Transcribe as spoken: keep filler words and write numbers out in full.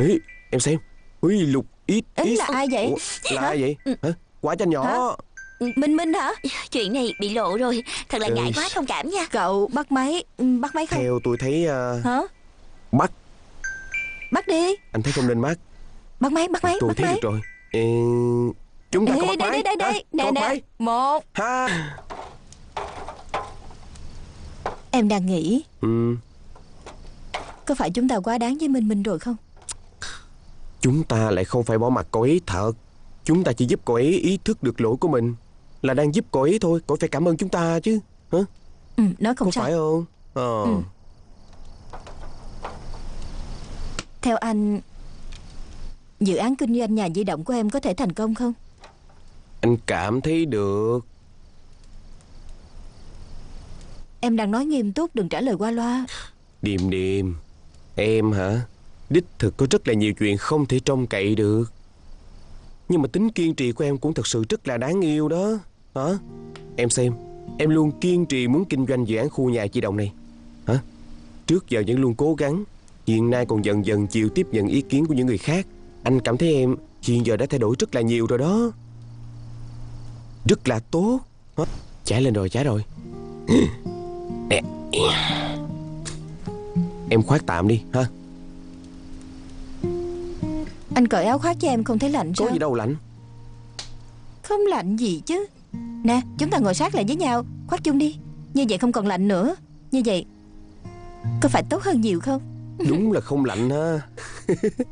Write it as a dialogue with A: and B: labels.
A: Ê, em xem. Ui, Lục ít
B: Ý
A: ít.
B: là ai vậy?
A: Ủa, là ai vậy? Hả? Quả chanh nhỏ.
B: Hả? Minh Minh hả?
C: Chuyện này bị lộ rồi. Thật là
A: Ừ.
C: ngại quá, thông cảm nha.
B: Cậu bắt máy. ừ, Bắt máy không?
A: Theo tôi thấy uh,
B: Hả?
A: bắt.
B: Bắt đi.
A: Anh thấy không nên bắt.
B: Bắt máy, bắt máy,
A: Tôi
B: bắt
A: thấy
B: máy.
A: được rồi. Ê, chúng ta
B: Ê,
A: có bắt
B: đây,
A: máy.
B: đây, đây,
A: Hả?
B: đây.
A: Có
B: Nè,
A: bắt
B: nè.
A: máy.
B: Một.
A: Ha.
B: Em đang nghĩ
A: Ừ.
B: có phải chúng ta quá đáng với Minh Minh rồi không?
A: Chúng ta lại không phải bỏ mặc cô ấy thật. Chúng ta chỉ giúp cô ấy ý thức được lỗi của mình, là đang giúp cô ấy thôi. Cô ấy phải cảm ơn chúng ta chứ. Hả?
B: Ừ, nói không
A: Có
B: sai.
A: phải không? Ờ.
B: Ừ. Theo anh, dự án kinh doanh nhà di động của em có thể thành công không?
A: Anh cảm thấy được.
B: Em đang nói nghiêm túc, đừng trả lời qua loa.
A: Điềm điềm. Em hả? Đích thực có rất là nhiều chuyện không thể trông cậy được. Nhưng mà tính kiên trì của em cũng thật sự rất là đáng yêu đó. Hả? Em xem, em luôn kiên trì muốn kinh doanh dự án khu nhà di động này. Hả? Trước giờ vẫn luôn cố gắng, hiện nay còn dần dần chịu tiếp nhận ý kiến của những người khác. Anh cảm thấy em hiện giờ đã thay đổi rất là nhiều rồi đó. Rất là tốt. Hả? Trả lên rồi, trả rồi. Em khoác tạm đi ha.
B: Anh cởi áo khoác cho em không thấy lạnh sao?
A: Có gì đâu lạnh.
B: Không lạnh gì chứ. Nè, chúng ta ngồi sát lại với nhau, khoác chung đi. Như vậy không còn lạnh nữa. Như vậy có phải tốt hơn nhiều không?
A: Đúng là không lạnh ha.